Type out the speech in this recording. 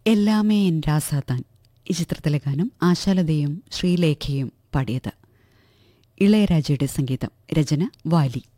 എല്ലാമേ N രാസാത്താൻ ഈ ചിത്രത്തിലെ ഗാനം ആശാലതയും ശ്രീലേഖയും പാടിയത്. ഇളയരാജയുടെ സംഗീതം, രചന വാലി.